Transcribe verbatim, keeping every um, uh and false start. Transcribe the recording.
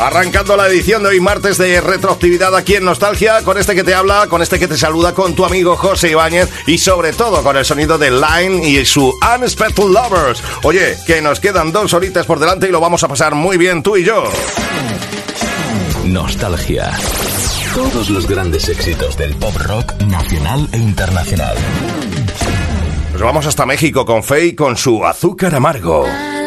Arrancando la edición de hoy martes de retroactividad aquí en Nostalgia, con este que te habla, con este que te saluda, con tu amigo José Ibáñez y sobre todo con el sonido de Line y su Unexpected Lovers. Oye, que nos quedan dos horitas por delante y lo vamos a pasar muy bien tú y yo. Nostalgia. Todos los grandes éxitos del pop rock nacional e internacional. Nos vamos hasta México con Faye con su Azúcar Amargo.